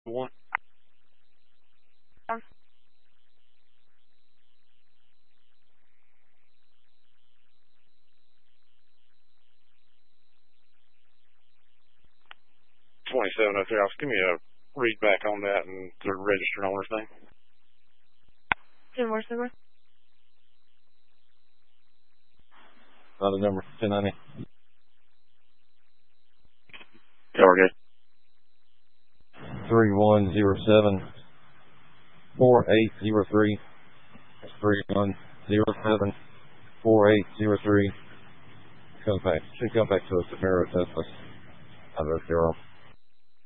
one. 2703. Give me a read back on that and the registered owner's name. 10 more, 10 more. The number 1090. Yeah, we're good. 3107 4803. 3107 4803. Should come back to us at Mero Tesla. 0.